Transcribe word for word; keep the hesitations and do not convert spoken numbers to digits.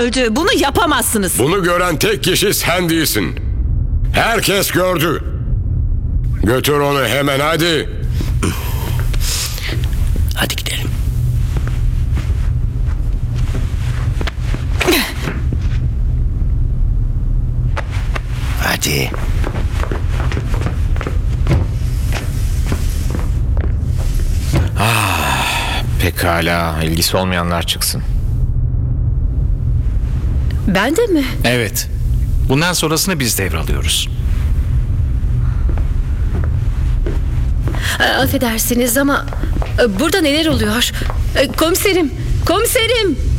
öldü. Bunu yapamazsınız. Bunu gören tek kişi sen değilsin. Herkes gördü. Götür onu hemen hadi. Hadi gidelim. Hadi. Pekala, ilgisi olmayanlar çıksın. Ben de mi? Evet. Bundan sonrasını biz devralıyoruz. E, affedersiniz ama e, burada neler oluyor? E, komiserim, komiserim.